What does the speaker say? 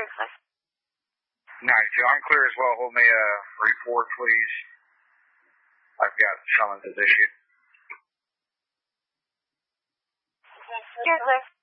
92, I'm clear as well. Hold me a report, please. I've got summonses issued.